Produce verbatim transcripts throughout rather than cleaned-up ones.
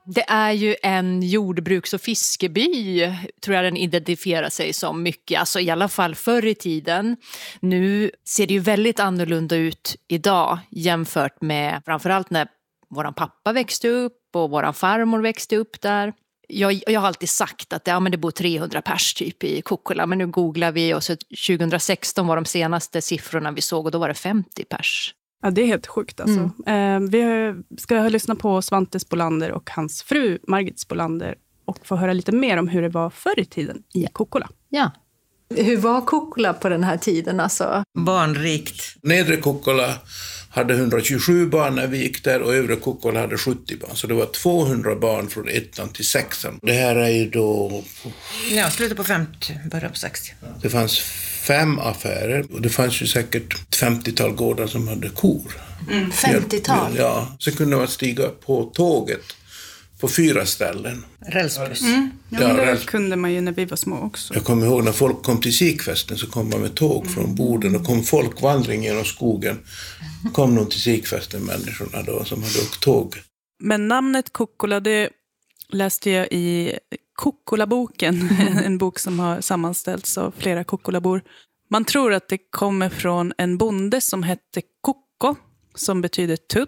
Det är ju en jordbruks- och fiskeby, tror jag den identifierar sig som mycket. Alltså i alla fall förr i tiden. Nu ser det ju väldigt annorlunda ut idag jämfört med framförallt när våran pappa växte upp och våran farmor växte upp där. Jag, jag har alltid sagt att ja, men det bor trehundra pers typ i Kokkola, men nu googlar vi och så tjugohundrasexton var de senaste siffrorna vi såg och då var det femtio pers. Ja, det är helt sjukt alltså. Mm. Eh, vi ska lyssna på Svante Spolander och hans fru Margit Spolander och få höra lite mer om hur det var förr i tiden i Kokkola. Ja. Hur var Kokkola på den här tiden alltså? Barnrikt. Nedre Kokkola hade hundratjugosju barn när vi gick där och övre Kokkola hade sjuttio barn. Så det var tvåhundra barn från ettan till sexan. Det här är ju då... Ja, slutet på femtio, början på sextio. Det fanns fem affärer och det fanns ju säkert femtiotal gårdar som hade kor. Mm, femtiotal? Ja, så kunde man stiga på tåget på fyra ställen. Rälsbuss. Mm. Ja, ja, men det räls... kunde man ju när vi var små också. Jag kommer ihåg när folk kom till Sikfesten så kom man med tåg mm. från Boden och kom folkvandring genom skogen. Kom någon till Sikfesten, människorna då som hade åkt tåg. Men namnet Kokkola, det läste jag i Kokkola-boken. En bok som har sammanställts av flera Kokkolabor. Man tror att det kommer från en bonde som hette Kokko, som betyder tupp.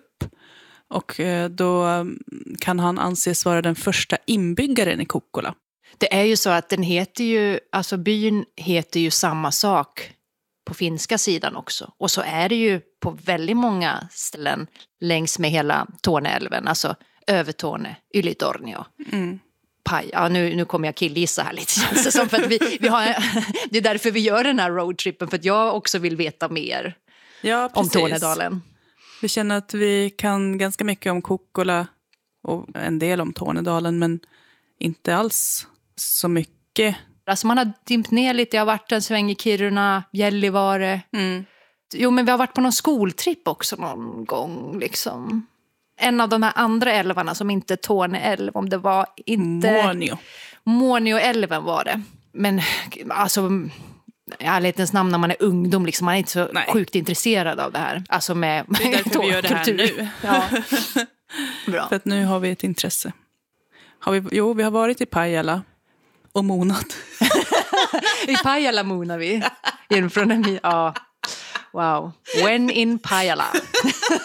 Och då kan han anses vara den första inbyggaren i Kokkola. Det är ju så att den heter ju, alltså byn heter ju samma sak på finska sidan också. Och så är det ju på väldigt många ställen längs med hela Torneälven. Alltså Övertorne, Ylitornio, mm. Paj. Ja, nu, nu kommer jag killgissa här lite. Känns det, som för att vi, vi har, det är därför vi gör den här roadtrippen. För att jag också vill veta mer ja, om Tornedalen. Vi känner att vi kan ganska mycket om Kokkola och en del om Tornedalen, men inte alls så mycket. Alltså man har dimpt ner lite, jag har varit en sväng i Kiruna, Gällivare. Mm. Jo, men vi har varit på någon skoltripp också någon gång liksom. En av de här andra älvarna som inte är Torneälv, om det var inte... Muonio. Muonioälven var det. Men alltså... I ärlighetens namn när man är ungdom liksom, man är inte så Nej. sjukt intresserad av det här. Alltså med det är därför vi gör det här nu. Ja. Bra. För att nu har vi ett intresse. Har vi, jo, vi har varit i Pajala och monat. I Pajala monar vi. Från en, ja. Wow. When in Pajala.